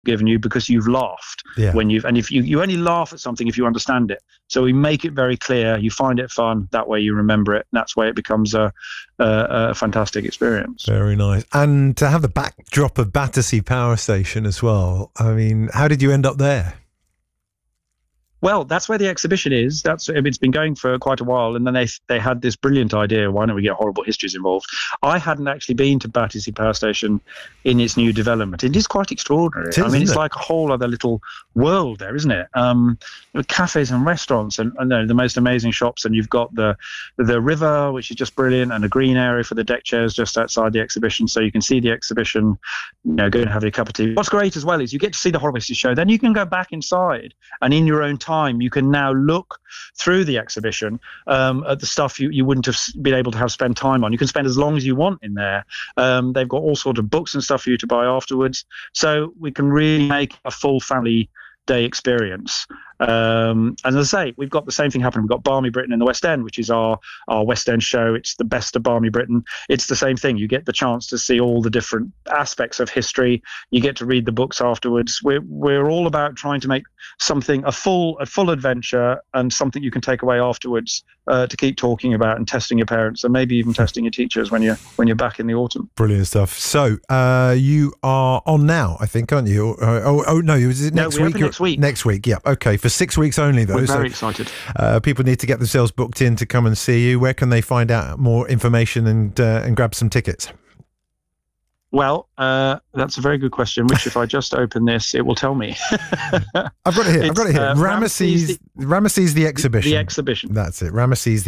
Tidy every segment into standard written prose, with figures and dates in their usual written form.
given you because you've laughed and if you only laugh at something if you understand it. So we make it very clear. You find it fun. That way you remember it. And that's why it becomes a fantastic experience. Very nice. And to have the backdrop of Battersea Power Station as well. I mean, how did you end up there? Well, that's where the exhibition is. It's been going for quite a while, and then they had this brilliant idea. Why don't we get Horrible Histories involved? I hadn't actually been to Battersea Power Station in its new development. It is quite extraordinary. It's like a whole other little world there, isn't it? Cafes and restaurants, and the most amazing shops. And you've got the river, which is just brilliant, and a green area for the deck chairs just outside the exhibition, so you can see the exhibition. Go and have your cup of tea. What's great as well is you get to see the Horrible Histories show. Then you can go back inside, and in your own time, you can now look through the exhibition at the stuff you wouldn't have been able to have spent time on. You can spend as long as you want in there. They've got all sorts of books and stuff for you to buy afterwards. So we can really make a full family day experience. And as I say, we've got the same thing happening. We've got Barmy Britain in the West End, which is our West End show. It's the best of Barmy Britain. It's the same thing. You get the chance to see all the different aspects of history. You get to read the books afterwards. We're all about trying to make something a full adventure and something you can take away afterwards to keep talking about and testing your parents and maybe even testing your teachers when you're back in the autumn. Brilliant stuff. So you are on now, I think, aren't you? No, is it next week? Next week. Next week, yeah. Okay, for 6 weeks only, though. We're very excited. People need to get themselves booked in to come and see you. Where can they find out more information and grab some tickets? Well, that's a very good question, which if I just open this, it will tell me. I've got it here. Ramesses the Exhibition. The Exhibition. That's it.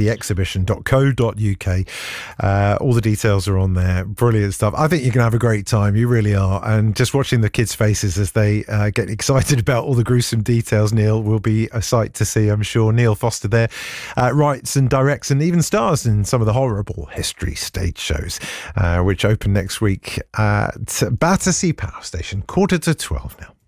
RamessesTheExhibition.co.uk. All the details are on there. Brilliant stuff. I think you're going to have a great time. You really are. And just watching the kids' faces as they get excited about all the gruesome details, Neil, will be a sight to see, I'm sure. Neil Foster there writes and directs and even stars in some of the Horrible History stage shows, which open next week at Battersea Power Station, 11:45 now.